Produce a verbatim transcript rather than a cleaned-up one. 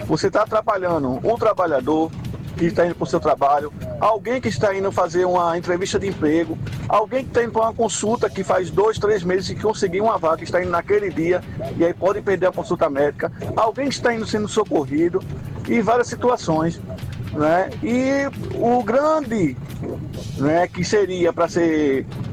Você está atrapalhando um trabalhador que está indo para o seu trabalho, alguém que está indo fazer uma entrevista de emprego, alguém que está indo para uma consulta que faz dois, três meses e conseguiu uma vaga, que está indo naquele dia e aí pode perder a consulta médica, alguém que está indo sendo socorrido e várias situações, né? E o grande, né, que seria para ser